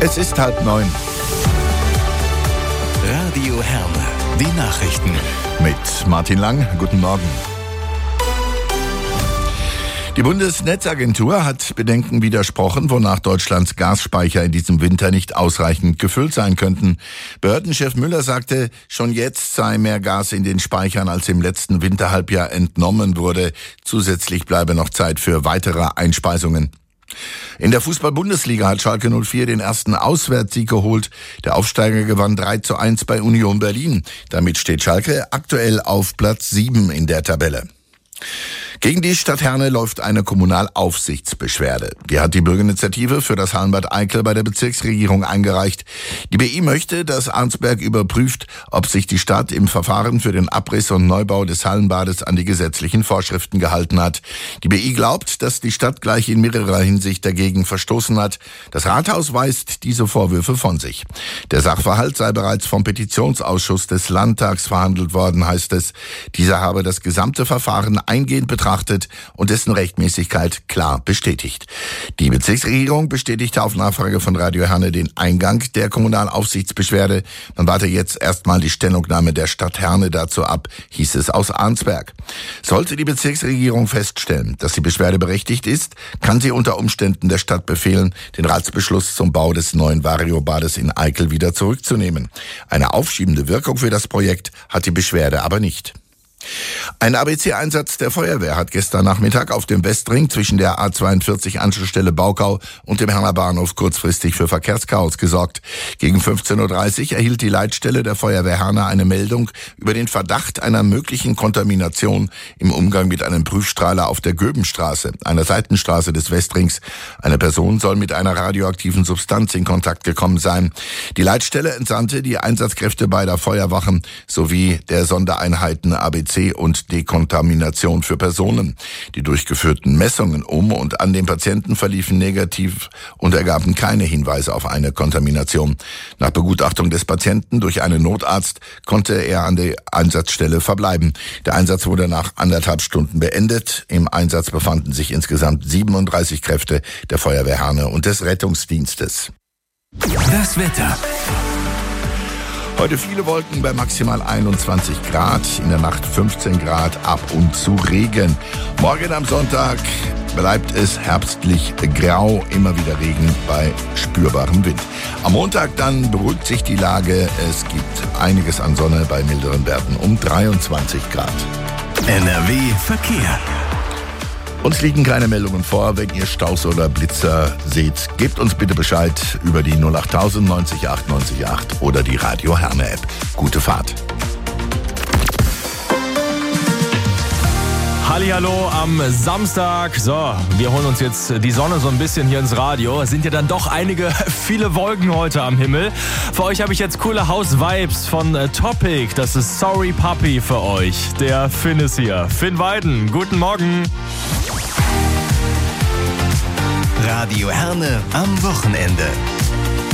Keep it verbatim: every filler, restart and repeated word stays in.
Es ist halb neun. Radio Herne, die Nachrichten. Mit Martin Lang, guten Morgen. Die Bundesnetzagentur hat Bedenken widersprochen, wonach Deutschlands Gasspeicher in diesem Winter nicht ausreichend gefüllt sein könnten. Behördenchef Müller sagte, schon jetzt sei mehr Gas in den Speichern, als im letzten Winterhalbjahr entnommen wurde. Zusätzlich bleibe noch Zeit für weitere Einspeisungen. In der Fußball-Bundesliga hat Schalke null vier den ersten Auswärtssieg geholt. Der Aufsteiger gewann drei zu eins bei Union Berlin. Damit steht Schalke aktuell auf Platz sieben in der Tabelle. Gegen die Stadt Herne läuft eine Kommunalaufsichtsbeschwerde. Die hat die Bürgerinitiative für das Hallenbad Eickel bei der Bezirksregierung eingereicht. Die B I möchte, dass Arnsberg überprüft, ob sich die Stadt im Verfahren für den Abriss und Neubau des Hallenbades an die gesetzlichen Vorschriften gehalten hat. Die B I glaubt, dass die Stadt gleich in mehrerer Hinsicht dagegen verstoßen hat. Das Rathaus weist diese Vorwürfe von sich. Der Sachverhalt sei bereits vom Petitionsausschuss des Landtags verhandelt worden, heißt es. Dieser habe das gesamte Verfahren eingehend betrachtet und dessen Rechtmäßigkeit klar bestätigt. Die Bezirksregierung bestätigte auf Nachfrage von Radio Herne den Eingang der Kommunalaufsichtsbeschwerde. Man warte jetzt erstmal die Stellungnahme der Stadt Herne dazu ab, hieß es aus Arnsberg. Sollte die Bezirksregierung feststellen, dass die Beschwerde berechtigt ist, kann sie unter Umständen der Stadt befehlen, den Ratsbeschluss zum Bau des neuen Variobades in Eickel wieder zurückzunehmen. Eine aufschiebende Wirkung für das Projekt hat die Beschwerde aber nicht. Ein A B C-Einsatz der Feuerwehr hat gestern Nachmittag auf dem Westring zwischen der A zweiundvierzig Anschlussstelle Baukau und dem Herner Bahnhof kurzfristig für Verkehrschaos gesorgt. Gegen fünfzehn Uhr dreißig erhielt die Leitstelle der Feuerwehr Herne eine Meldung über den Verdacht einer möglichen Kontamination im Umgang mit einem Prüfstrahler auf der Göbenstraße, einer Seitenstraße des Westrings. Eine Person soll mit einer radioaktiven Substanz in Kontakt gekommen sein. Die Leitstelle entsandte die Einsatzkräfte beider Feuerwachen sowie der Sondereinheiten A B C und Dekontamination für Personen. Die durchgeführten Messungen um und an den Patienten verliefen negativ und ergaben keine Hinweise auf eine Kontamination. Nach Begutachtung des Patienten durch einen Notarzt konnte er an der Einsatzstelle verbleiben. Der Einsatz wurde nach anderthalb Stunden beendet. Im Einsatz befanden sich insgesamt siebenunddreißig Kräfte der Feuerwehr Herne und des Rettungsdienstes. Das Wetter. Heute viele Wolken bei maximal einundzwanzig Grad, in der Nacht fünfzehn Grad, ab und zu Regen. Morgen am Sonntag bleibt es herbstlich grau, immer wieder Regen bei spürbarem Wind. Am Montag dann beruhigt sich die Lage, es gibt einiges an Sonne bei milderen Werten um dreiundzwanzig Grad. N R W Verkehr. Uns liegen keine Meldungen vor. Wenn ihr Staus oder Blitzer seht, gebt uns bitte Bescheid über die null acht tausend neunzig acht neunzig acht oder die Radio Herne App. Gute Fahrt. Hallihallo am Samstag. So, wir holen uns jetzt die Sonne so ein bisschen hier ins Radio. Es sind ja dann doch einige, viele Wolken heute am Himmel. Für euch habe ich jetzt coole House-Vibes von Topic. Das ist Sorry Puppy für euch. Der Finn ist hier. Finn Weiden, guten Morgen. Radio Herne am Wochenende.